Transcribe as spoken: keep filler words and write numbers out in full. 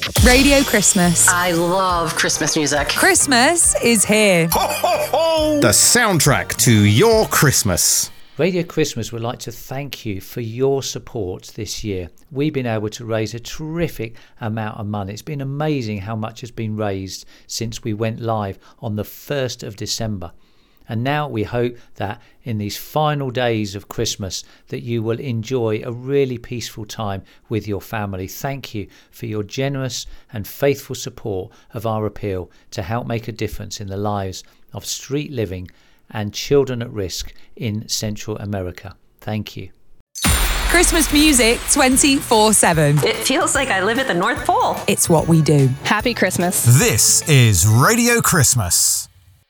Radio Christmas. I love Christmas music. Christmas is here. Ho, ho, ho! The soundtrack to your Christmas. Radio Christmas would like to thank you for your support this year. We've been able to raise a terrific amount of money. It's been amazing how much has been raised since we went live on the first of December. And now we hope that in these final days of Christmas that you will enjoy a really peaceful time with your family. Thank you for your generous and faithful support of our appeal to help make a difference in the lives of street living and children at risk in Central America. Thank you. Christmas music twenty-four seven. It feels like I live at the North Pole. It's what we do. Happy Christmas. This is Radio Christmas.